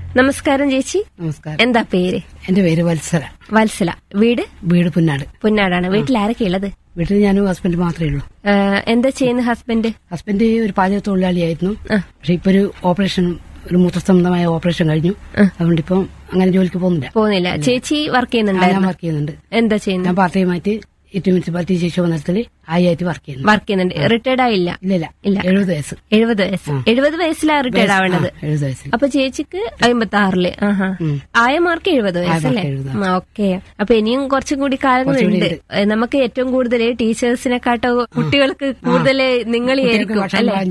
നമസ്കാരം ചേച്ചി. നമസ്കാരം. എന്താ പേര്? എന്റെ പേര് വത്സല. വത്സല. വീട് പുന്നാട്. പുന്നാടാണ്. വീട്ടിൽ ആരൊക്കെ ഉള്ളത്? വീട്ടിൽ ഞാനും ഹസ്ബൻഡ് മാത്രമേ ഉള്ളൂ. എന്താ ചെയ്യുന്ന ഹസ്ബൻഡ്? ഹസ്ബൻഡ് ഒരു പാചക തൊഴിലാളിയായിരുന്നു. പക്ഷെ ഇപ്പൊ ഒരു ഓപ്പറേഷൻ, ഒരു മൂത്രസംബന്ധമായ ഓപ്പറേഷൻ കഴിഞ്ഞു. അതുകൊണ്ട് ഇപ്പം അങ്ങനെ ജോലിക്ക് പോകുന്നില്ല. ചേച്ചി വർക്ക് ചെയ്യുന്നുണ്ട്? ഞാൻ വർക്ക് ചെയ്യുന്നുണ്ട്. എന്താ ചെയ്യുന്നത്? ഞാൻ പാർട്ട് ടൈമായിട്ട് മുനിസിപ്പാലിറ്റി ശിശു വനത്തില് ആയിട്ട് വർക്ക് ചെയ്യുന്നുണ്ട്. റിട്ടയർഡ് ആയില്ല? ഇല്ല. 70 വയസ്സ്. 70 വയസ്സിലാണ് റിട്ടയർഡ് ആവേണ്ടത്. 70 വയസ്സിൽ. അപ്പൊ ചേച്ചിക്ക് 56. ആയമാർക്ക് 70 വയസ്സല്ലേ? ഓക്കെ. അപ്പൊ ഇനിയും കുറച്ചും കൂടി കാലങ്ങളുണ്ട്. നമുക്ക് ഏറ്റവും കൂടുതൽ ടീച്ചേഴ്സിനെക്കാട്ടോ കുട്ടികൾക്ക് കൂടുതൽ നിങ്ങളായിരിക്കും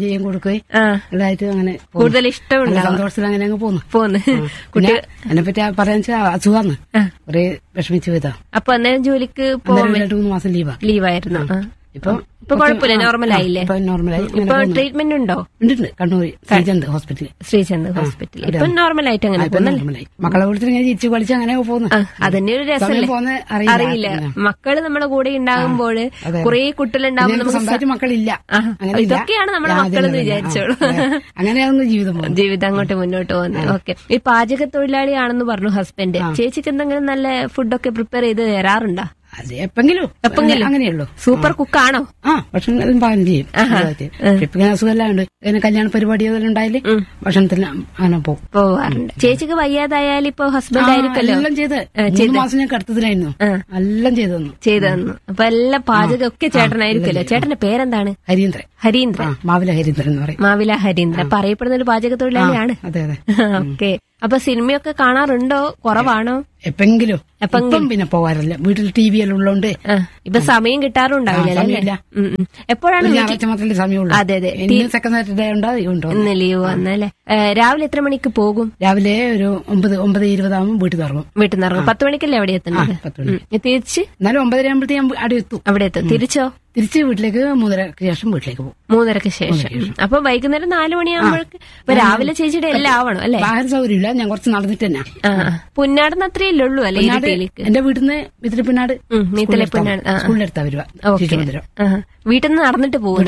അങ്ങനെ കൂടുതൽ ഇഷ്ടമുണ്ട്. സന്തോഷത്തിൽ അങ്ങനെ അങ്ങ് പോന്ന് അതിനെ പറ്റി പറയാൻ അസുഖാന്ന് കുറെ വിഷമിച്ചു പോയതാ. അപ്പൊ അന്നേരം ജോലിക്ക് 2-3 മാസം ലീവായിരുന്നു. ഇപ്പൊ കുഴപ്പമില്ല, നോർമലായില്ലേ? നോർമലായി. ഇപ്പൊ ട്രീറ്റ്മെന്റ് ഉണ്ടോ? ഉണ്ട്, കണ്ണൂർ ശ്രീചന്ദ് ഹോസ്പിറ്റലിൽ. ഇപ്പൊ നോർമലായിട്ട് അങ്ങനെ പോകുന്നല്ലേ? മക്കളെ വിളിച്ചിട്ട് ഇങ്ങനെ ചിരിച്ചു കളിച്ച് അങ്ങനെ പോകുന്നു. അതന്നെ ഒരു രസമല്ലേ? അറിയില്ല. മക്കള് നമ്മുടെ കൂടെ ഉണ്ടാകുമ്പോൾ കുറെ കുട്ടികളുണ്ടാകുമ്പോൾ നമുക്ക് മക്കളില്ല. ഇതൊക്കെയാണ് നമ്മുടെ മക്കളെന്ന് വിചാരിച്ചോളൂ. അങ്ങനെയാണെന്ന് ജീവിതം അങ്ങോട്ട് മുന്നോട്ട് പോകുന്നത്. ഓക്കെ. ഈ പാചക തൊഴിലാളിയാണെന്ന് പറഞ്ഞു ഹസ്ബൻഡ്. ചേച്ചിക്ക് എന്തെങ്കിലും നല്ല ഫുഡൊക്കെ പ്രിപ്പയർ ചെയ്ത് തരാറുണ്ടോ? അത് എപ്പെങ്കിലും അങ്ങനെയുള്ളൂ. സൂപ്പർ കുക്കാണോ? ഭക്ഷണം പാകം ചെയ്യും. ഇപ്പൊ അസുഖമല്ലാണ്ട് ഇങ്ങനെ കല്യാണ പരിപാടി ഉണ്ടായാല് ഭക്ഷണത്തിൽ അങ്ങനെ പോവാറുണ്ട്. ചേച്ചിക്ക് വയ്യാതായാലും ഇപ്പൊ ഹസ്ബൻഡ് ആയിരിക്കല്ലോ എല്ലാം ചെയ്ത് 3 മാസം ഞാൻ കടത്തത്തിലായിരുന്നു. എല്ലാം ചെയ്തു തന്നു. അപ്പൊ എല്ലാം പാചകം ഒക്കെ ചേട്ടനായിരിക്കല്ലോ. ചേട്ടന്റെ പേരെന്താണ്? ഹരീന്ദ്രൻ. മാവില ഹരീന്ദ്രൻ എന്ന് പറയും. മാവില ഹരീന്ദ്രൻ. അപ്പൊ അറിയപ്പെടുന്ന ഒരു പാചക തൊഴിലാളിയാണ്. അതെ. ഓക്കെ. അപ്പൊ സിനിമയൊക്കെ കാണാറുണ്ടോ? കുറവാണോ? എപ്പെങ്കിലും പിന്നെ പോകാറില്ല. വീട്ടിൽ TV എല്ലാം ഉള്ളതുകൊണ്ട് ഇപ്പൊ സമയം കിട്ടാറുണ്ടാവില്ല. എപ്പോഴാണ് മാത്രമേ സമയമുള്ളൂ. അതെ. സെക്കൻഡ് സാറ്റർഡേ ഇന്ന് ലീവ് വന്നല്ലേ? രാവിലെ എത്ര മണിക്ക് പോകും? രാവിലെ ഒരു 9:20 ആകുമ്പോൾ വീട്ടിൽ നിന്ന് ഇറങ്ങും. 10 മണിക്കല്ലേ അവിടെ എത്തുന്നത്? തിരിച്ച് എന്നാലും 9:30 ആകുമ്പോഴത്തേക്കും അവിടെ എത്തും. തിരിച്ച് വീട്ടിലേക്ക് 3:30 ശേഷം വീട്ടിലേക്ക് പോകും. 3:30 ശേഷം. അപ്പൊ വൈകുന്നേരം 4 മണിയാകുമ്പോഴേക്ക് ഇപ്പൊ രാവിലെ ചേച്ചിയുടെ എല്ലാം ആവണം അല്ലേ? വാഹന സൗകര്യമില്ല. ഞാൻ കുറച്ച് നടന്നിട്ട് തന്നെ. പുന്നാടിന് അത്രയല്ലേ ഉള്ളൂ അല്ലെ? എന്റെ വീട്ടിൽ നിന്ന് മിത്തിലപ്പിന്നാട് സ്കൂളിലെടുത്താ വരുവാ. വീട്ടിൽ നിന്ന് നടന്നിട്ട് പോകും.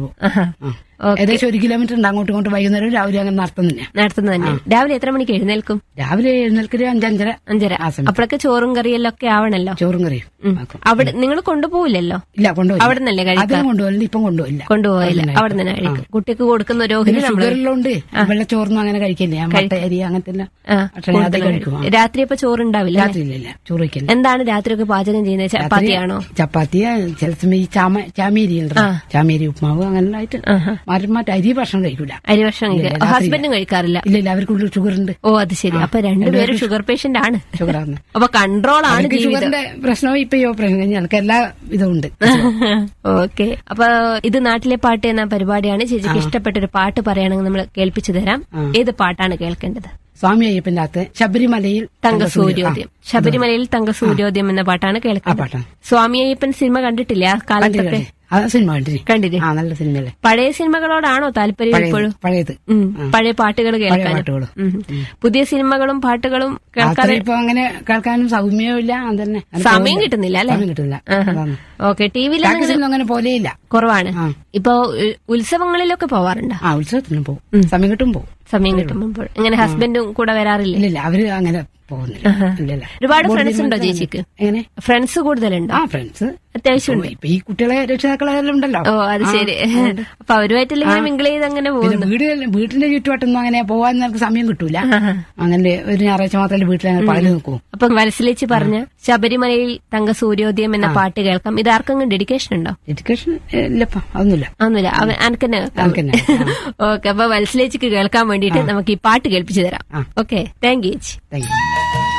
ഏകദേശം 1 കിലോമീറ്റർ ഉണ്ട്. അങ്ങോട്ടും ഇങ്ങോട്ടും വൈകുന്നേരം രാവിലെ അങ്ങനെ നടത്തുന്നത്. രാവിലെ എത്ര മണിക്ക് എഴുന്നേൽക്കും? രാവിലെ എഴുന്നേൽക്കൊരു 5:30. അപ്പോഴൊക്കെ ചോറും കറിയെല്ലാം ഒക്കെ ആവണല്ലോ. ചോറും കറിയും അവിടെ നിങ്ങൾ കൊണ്ടുപോകില്ലല്ലോ? ഇല്ല, കൊണ്ടുപോയി. അവിടെ നിന്നല്ലേ കഴിക്കാൻ? കൊണ്ടുപോകില്ല. ഇപ്പം കൊണ്ടുപോയില്ല. അവിടെ നിന്ന് കഴിക്കും. കുട്ടിക്ക് കൊടുക്കുന്ന ഒരു ഷുഗറിലുണ്ട്. വെള്ളച്ചോറൊന്നും അങ്ങനെ കഴിക്കില്ല. മട്ട അരി അങ്ങനത്തെ കഴിക്കും. രാത്രി അപ്പൊ ചോറുണ്ടാവില്ല? രാത്രിയില്ല, ചോറ് വയ്ക്കില്ല. എന്താണ് രാത്രിയൊക്കെ പാചകം ചെയ്യുന്നത്? ചപ്പാത്തിയാണോ? ചപ്പാത്തി, ചില സമയം ഈ ചാമേരി ഉണ്ടോ, ചാമേരി ഉപ്മാവ് അങ്ങനെ ആയിട്ട് മാറ്റി അരി ഭക്ഷണം കഴിക്കൂല. അരി ഭക്ഷണം ഹസ്ബൻഡും കഴിക്കാറില്ല? ഇല്ല, അവർക്ക് ഷുഗർ ഉണ്ട്. ഓ, അത് ശരി. അപ്പൊ രണ്ടുപേരും ഷുഗർ പേഷ്യന്റ് ആണ്. ഷുഗറാണ്. അപ്പൊ കൺട്രോൾ ആണ്. ഷുഗറിന്റെ പ്രശ്നം ഇപ്പൊ ഈ ഓപ്പറേഷൻ കഴിഞ്ഞ് ഞങ്ങൾക്ക് എല്ലാ ഇതും ഉണ്ട്. ഓക്കെ. അപ്പൊ ഇത് നാട്ടിലെ പാട്ട് എന്ന പരിപാടിയാണ്. ചേച്ചിക്ക് ഇഷ്ടപ്പെട്ട ഒരു പാട്ട് പറയുകയാണെങ്കിൽ നമ്മൾ കേൾപ്പിച്ചു തരാം. ഏത് പാട്ടാണ് കേൾക്കേണ്ടത്? സ്വാമി അയ്യപ്പന്റെ അകത്ത് ശബരിമലയിൽ തങ്കസൂര്യോദയം എന്ന പാട്ടാണ് കേൾക്കുന്നത്. സ്വാമി അയ്യപ്പൻ സിനിമ കണ്ടിട്ടില്ലേ? ആ കാലത്തൊക്കെ സിനിമ കണ്ടില്ലേ? നല്ല സിനിമയല്ലേ? പഴയ സിനിമകളോടാണോ താല്പര്യം ഇപ്പോഴും? പഴയ പാട്ടുകൾ കേൾക്കാനും പുതിയ സിനിമകളും പാട്ടുകളും കേൾക്കാനും ഇപ്പൊ അങ്ങനെ കേൾക്കാനും സൗമ്യമില്ല. അതന്നെ സമയം കിട്ടുന്നില്ല അല്ലെ? കിട്ടില്ല. ഓക്കെ. ടിവിയിൽ അങ്ങനെ പോലെയില്ല, കുറവാണ്. ഇപ്പൊ ഉത്സവങ്ങളിലൊക്കെ പോവാറുണ്ടോ? ഉത്സവത്തിനും പോകും. സമയം കിട്ടുമ്പോൾ. ഇങ്ങനെ ഹസ്ബൻഡും കൂടെ വരാറില്ല? ഇല്ല, അവര് അങ്ങനെ പോകുന്നില്ല. ഒരുപാട് ഫ്രണ്ട്സ് ഉണ്ടോ ചേച്ചിക്ക്? എങ്ങനെ ഫ്രണ്ട്സ് കൂടുതലുണ്ടോ? ഫ്രണ്ട്സ് അത്യാവശ്യം ഇപ്പൊ ഈ കുട്ടികളെ രക്ഷിതാക്കളെല്ലാം ഉണ്ടല്ലോ. ഓ, അത് ശരി. അപ്പൊ അവരുമായിട്ടല്ല ഇങ്ങനെ മിങ്കിൾ ചെയ്ത് അങ്ങനെ പോകുന്നു. വീട്ടിന്റെ ചുറ്റുവട്ടൊന്നും അങ്ങനെ പോകാൻ നമുക്ക് സമയം കിട്ടൂല. അങ്ങനെ ഒരു ഞായറാഴ്ച മാത്രമേ വീട്ടിൽ പകല് നിൽക്കൂ. അപ്പൊ വത്സലേച്ചി പറഞ്ഞ ശബരിമലയിൽ തങ്കസൂര്യോദയം എന്ന പാട്ട് കേൾക്കാം. ഇത് ആർക്കെങ്കിലും ഡെഡിക്കേഷൻ ഉണ്ടോ? ഡെഡിക്കേഷൻ ഇല്ലപ്പാ, ഒന്നുമില്ല. അനക്കന്നെ. ഓക്കെ. അപ്പൊ വത്സലേച്ചിക്ക് കേൾക്കാൻ വേണ്ടിയിട്ട് നമുക്ക് ഈ പാട്ട് കേൾപ്പിച്ചു തരാം. ഓക്കെ. താങ്ക് യു ചേച്ചി. Thank you.